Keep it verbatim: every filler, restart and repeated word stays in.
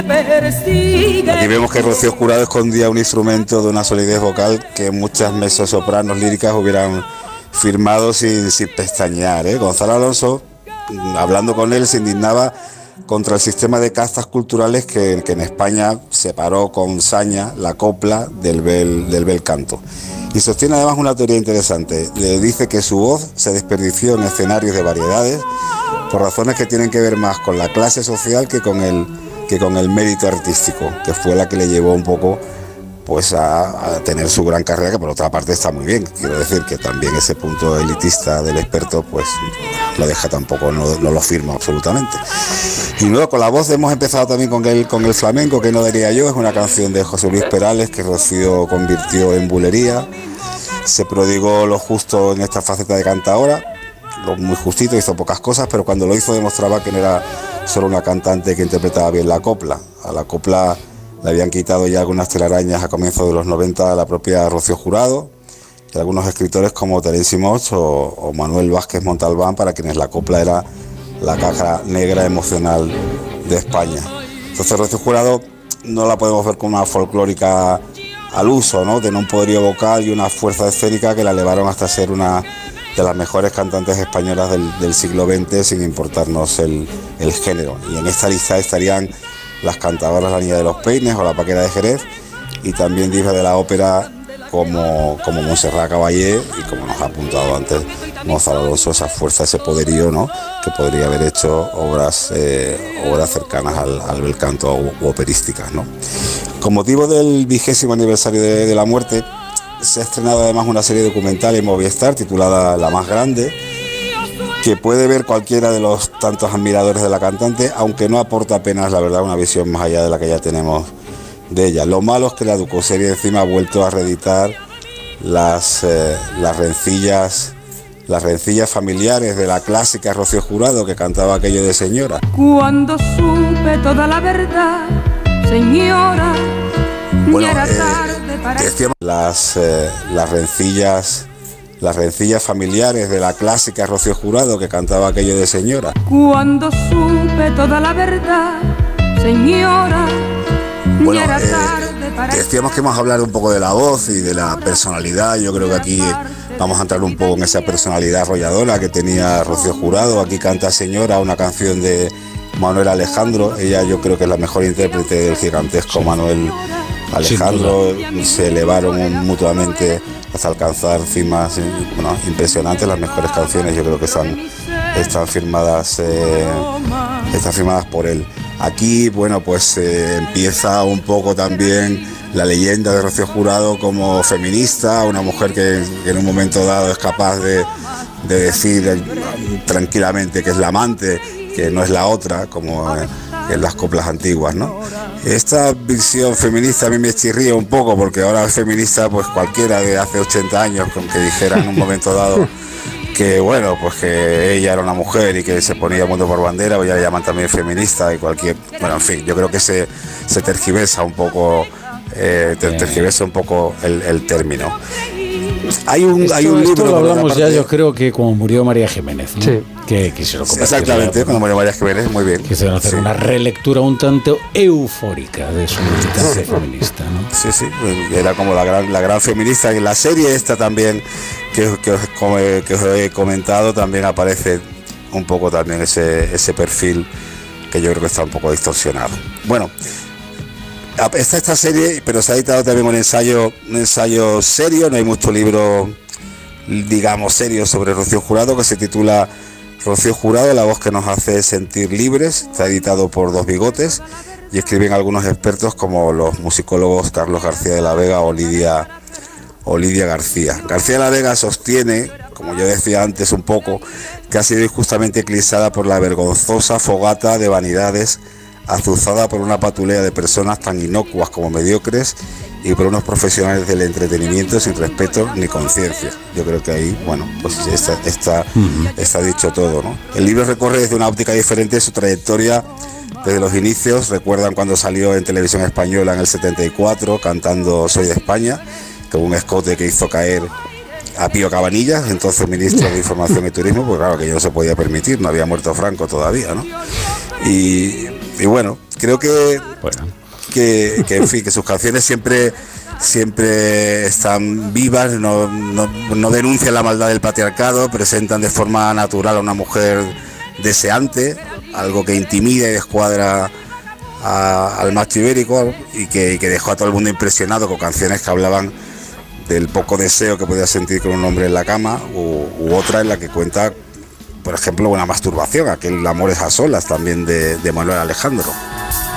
Aquí vemos que Rocío Jurado escondía un instrumento de una solidez vocal que muchas mezzosopranos líricas hubieran firmado sin, sin pestañear, ¿eh? Gonzalo Alonso, hablando con él, se indignaba contra el sistema de castas culturales que, que en España separó con saña la copla del bel, del bel canto. Y sostiene además una teoría interesante. Le dice que su voz se desperdició en escenarios de variedades por razones que tienen que ver más con la clase social que con el, que con el mérito artístico, que fue la que le llevó un poco pues a, a tener su gran carrera, que por otra parte está muy bien. Quiero decir que también ese punto elitista del experto pues lo deja tampoco, no, no lo firma absolutamente. Y luego con la voz hemos empezado también con el, con el flamenco, que no diría yo, es una canción de José Luis Perales que Rocío convirtió en bulería. Se prodigó lo justo en esta faceta de cantadora, lo muy justito, hizo pocas cosas, pero cuando lo hizo demostraba que no era solo una cantante que interpretaba bien la copla. A la copla le habían quitado ya algunas telarañas a comienzos de los noventa a la propia Rocío Jurado y algunos escritores como Terenci Moix o, o Manuel Vázquez Montalbán, para quienes la copla era la caja negra emocional de España. Entonces Rocío Jurado no la podemos ver como una folclórica al uso, ¿no?, de un poderío vocal y una fuerza escénica que la elevaron hasta ser una de las mejores cantantes españolas del, del siglo veinte, sin importarnos el, el género. Y en esta lista estarían las cantadoras La Niña de los Peines o La Paquera de Jerez, y también divas de la ópera como, como Montserrat Caballé y, como nos ha apuntado antes Gonzalo Alonso, esa fuerza, ese poderío, ¿no?, que podría haber hecho obras, eh, obras cercanas al, al bel canto u operísticas, ¿no? Con motivo del vigésimo aniversario de, de la muerte, se ha estrenado además una serie documental en Movistar titulada La Más Grande, que puede ver cualquiera de los tantos admiradores de la cantante, aunque no aporta apenas, la verdad, una visión más allá de la que ya tenemos de ella. Lo malo es que la docuserie encima ha vuelto a reeditar las, eh, las rencillas las rencillas familiares de la clásica Rocío Jurado, que cantaba aquello de Señora. Cuando supe toda la verdad, señora, bueno, ya era tarde para... eh, decíamos, las, eh, las rencillas las rencillas familiares de la clásica Rocío Jurado, que cantaba aquello de Señora. Cuando supe toda la verdad, señora, bueno, ya era tarde eh, para... decíamos que vamos a hablar un poco de la voz y de la personalidad. Yo creo que aquí vamos a entrar un poco en esa personalidad arrolladora que tenía Rocío Jurado. Aquí canta Señora, una canción de Manuel Alejandro. Ella, yo creo que es la mejor intérprete del gigantesco Manuel Alejandro. Se elevaron mutuamente hasta alcanzar cimas, bueno, impresionantes. Las mejores canciones yo creo que están, están firmadas eh, están firmadas por él. Aquí, bueno, pues eh, empieza un poco también la leyenda de Rocío Jurado como feminista, una mujer que, que en un momento dado es capaz de, de decir eh, tranquilamente que es la amante, que no es la otra, como eh, en las coplas antiguas, ¿no? Esta visión feminista a mí me chirría un poco, porque ahora es feminista pues cualquiera de hace ochenta años, con que dijera en un momento dado que, bueno, pues que ella era una mujer y que se ponía el mundo por bandera, pues ya le llaman también feminista y cualquier... Bueno, en fin, yo creo que se, se tergiversa un poco, eh, tergiversa un poco el, el término. Hay un, esto, hay un libro... Esto lo hablamos ya, yo creo que como murió María Jiménez, ¿no? Sí. Que quisieron convertir. Exactamente, cuando murió María Jiménez, muy bien. Quisieron hacer sí. una relectura un tanto eufórica de su militancia feminista, ¿no? Sí, sí, era como la gran, la gran feminista. En la serie esta también, que, que, que, que os he comentado, también aparece un poco también ese, ese perfil que yo creo que está un poco distorsionado. Bueno, está esta serie, pero se ha editado también un ensayo, un ensayo serio, no hay mucho libro, digamos, serio sobre Rocío Jurado, que se titula Rocío Jurado, la voz que nos hace sentir libres. Está editado por Dos Bigotes y escriben algunos expertos como los musicólogos Carlos García de la Vega o Lidia, o Lidia García. García de la Vega sostiene, como yo decía antes un poco, que ha sido injustamente eclipsada por la vergonzosa fogata de vanidades azuzada por una patulea de personas tan inocuas como mediocres y por unos profesionales del entretenimiento sin respeto ni conciencia. Yo creo que ahí, bueno, pues está, está, uh-huh. está dicho todo, ¿no? El libro recorre desde una óptica diferente su trayectoria desde los inicios. Recuerdan cuando salió en Televisión Española en el setenta y cuatro cantando Soy de España, con un escote que hizo caer a Pío Cabanillas, entonces ministro de Información y Turismo, porque claro que ya no se podía permitir, no había muerto Franco todavía, ¿no? Y y bueno, creo que, Bueno. que, que, en fin, que sus canciones siempre, siempre están vivas, no, no, no denuncian la maldad del patriarcado, presentan de forma natural a una mujer deseante, algo que intimida y descuadra a, al macho ibérico, y que, y que dejó a todo el mundo impresionado con canciones que hablaban del poco deseo que podía sentir con un hombre en la cama, u, u otra en la que cuenta, por ejemplo, una masturbación, aquel Amores a solas también de, de Manuel Alejandro.